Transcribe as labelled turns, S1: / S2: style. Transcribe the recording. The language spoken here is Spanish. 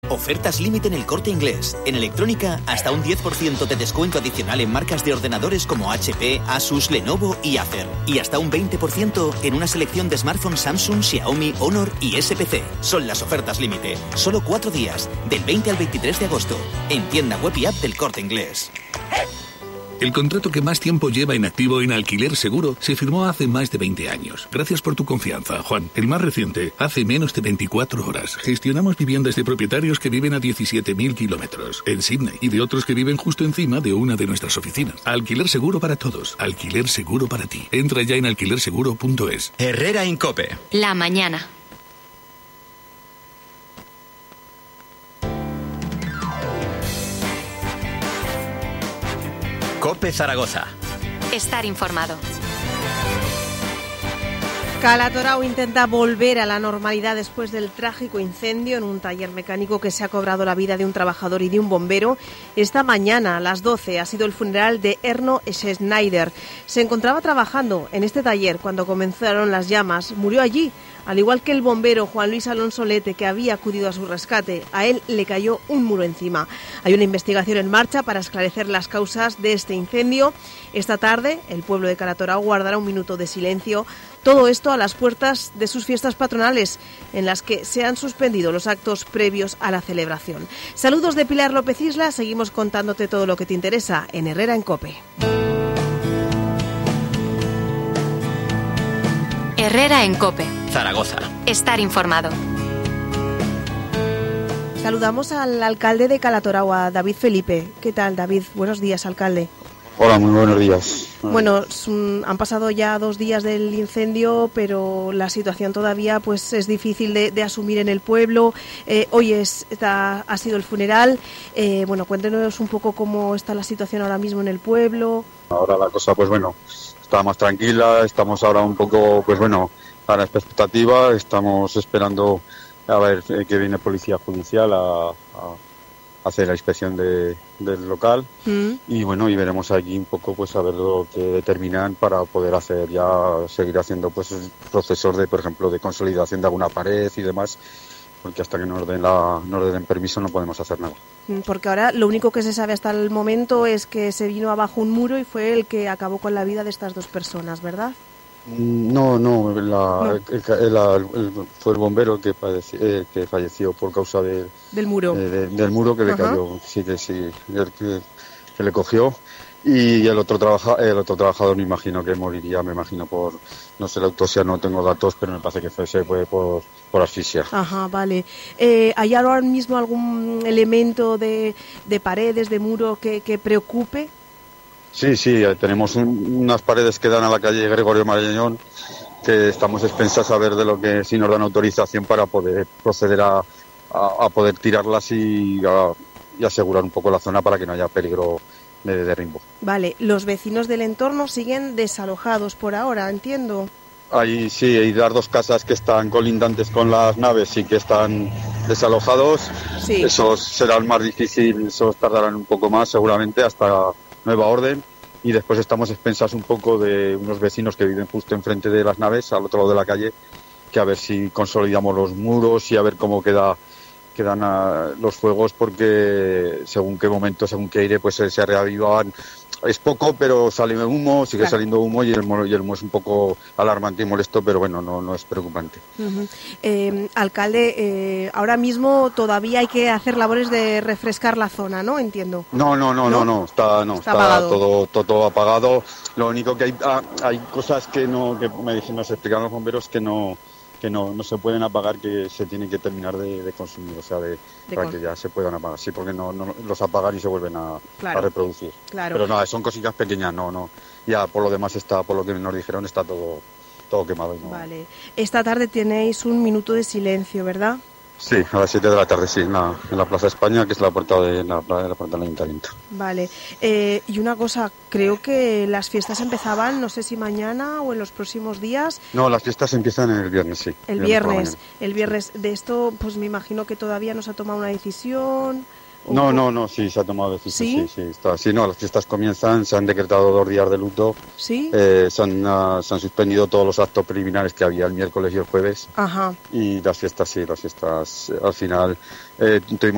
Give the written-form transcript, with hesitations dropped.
S1: Ofertas límite en El Corte Inglés. En electrónica, hasta un 10% de descuento adicional en marcas de ordenadores como HP, Asus, Lenovo y Acer. Y hasta un 20% en una selección de smartphones Samsung, Xiaomi, Honor y SPC. Son las ofertas límite. Solo 4 días, del 20 al 23 de agosto. En tienda web y app del Corte Inglés.
S2: El contrato que más tiempo lleva en activo en Alquiler Seguro se firmó hace más de 20 años. Gracias por tu confianza, Juan. El más reciente, hace menos de 24 horas. Gestionamos viviendas de propietarios que viven a 17.000 kilómetros en Sydney y de otros que viven justo encima de una de nuestras oficinas. Alquiler Seguro para todos. Alquiler Seguro para ti. Entra ya en alquilerseguro.es.
S3: Herrera en COPE.
S4: La mañana.
S3: COPE Zaragoza.
S4: Estar informado.
S5: Calatorao intenta volver a la normalidad después del trágico incendio en un taller mecánico que se ha cobrado la vida de un trabajador y de un bombero. Esta mañana, a las 12, ha sido el funeral de Erno Schneider. Se encontraba trabajando en este taller cuando comenzaron las llamas. Murió allí, al igual que el bombero Juan Luis Alonso Lete, que había acudido a su rescate. A él le cayó un muro encima. Hay una investigación en marcha para esclarecer las causas de este incendio. Esta tarde, el pueblo de Calatorao guardará un minuto de silencio. Todo esto a las puertas de sus fiestas patronales, en las que se han suspendido los actos previos a la celebración. Saludos de Pilar López Isla. Seguimos contándote todo lo que te interesa en Herrera en COPE.
S4: Herrera en COPE.
S3: Zaragoza.
S4: Estar informado.
S5: Saludamos al alcalde de Calatorao, a David Felipe. ¿Qué tal, David? Buenos días, alcalde.
S6: Hola, muy buenos días.
S5: Bueno, han pasado ya 2 días del incendio, pero la situación todavía pues es difícil de asumir en el pueblo. Hoy ha sido el funeral. Bueno, cuéntenos un poco cómo está la situación ahora mismo en el pueblo.
S6: Ahora la cosa, pues bueno, está más tranquila. Estamos ahora un poco, pues bueno, a la expectativa. Estamos esperando a ver que viene Policía Judicial a hacer la inspección del local y bueno, y veremos allí un poco pues a ver lo que determinan para poder seguir haciendo pues procesos de, por ejemplo, de consolidación de alguna pared y demás, porque hasta que nos den permiso no podemos hacer nada.
S5: Porque ahora lo único que se sabe hasta el momento es que se vino abajo un muro y fue el que acabó con la vida de estas 2 personas, ¿verdad?
S6: No, fue el bombero que falleció por causa del muro que le cayó, sí, el que le cogió, y el otro trabajador me imagino que moriría, por, no sé la autopsia, no tengo datos, pero me parece que fue por asfixia.
S5: Ajá, vale. ¿Hay ahora mismo algún elemento de paredes, de muro que preocupe?
S6: Sí, tenemos unas paredes que dan a la calle Gregorio Marañón, que estamos expensas a ver de lo que si nos dan autorización para poder proceder a poder tirarlas y asegurar un poco la zona para que no haya peligro de derrumbe. Vale,
S5: los vecinos del entorno siguen desalojados por ahora, entiendo.
S6: Hay 2 casas que están colindantes con las naves y que están desalojados. Sí. Esos serán más difícil, esos tardarán un poco más seguramente hasta nueva orden, y después estamos expensas un poco de unos vecinos que viven justo enfrente de las naves, al otro lado de la calle, que a ver si consolidamos los muros y a ver cómo quedan los fuegos, porque según qué momento, según qué aire, pues se reavivan. Es poco, pero sale humo, sigue saliendo humo y el humo es un poco alarmante y molesto, pero bueno, no es preocupante.
S5: Alcalde, ahora mismo todavía hay que hacer labores de refrescar la zona, ¿no? Entiendo.
S6: No, está apagado. Todo apagado. Lo único que hay cosas que nos explican los bomberos que no se pueden apagar, que se tienen que terminar de consumir, o sea, para que ya se puedan apagar, sí, porque no los apagan y se vuelven a reproducir. Claro. Pero no, son cositas pequeñas, no. Ya por lo demás por lo que nos dijeron, está todo quemado. ¿No?
S5: Vale. Esta tarde tenéis un minuto de silencio, ¿verdad?
S6: Sí, a las 7 de la tarde, sí, en la Plaza España, que es la puerta del Ayuntamiento.
S5: Vale. Y una cosa, creo que las fiestas empezaban, no sé si mañana o en los próximos días.
S6: No, las fiestas empiezan el viernes, sí.
S5: El viernes. De esto, pues me imagino que todavía no se ha tomado una decisión.
S6: No, sí, se ha tomado decisión. Sí, está. Sí, no, las fiestas comienzan, se han decretado 2 días de luto. ¿Sí? Se han suspendido todos los actos preliminares que había el miércoles y el jueves. Ajá. Y las fiestas al final tuvimos